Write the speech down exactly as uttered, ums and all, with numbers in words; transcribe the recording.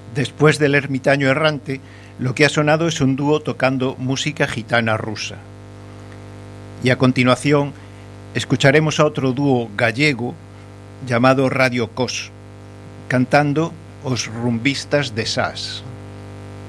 Después del ermitaño errante, lo que ha sonado es un dúo tocando música gitana rusa. Y a continuación escucharemos a otro dúo gallego llamado Radio Cos, cantando Os Rumbistas de Sas.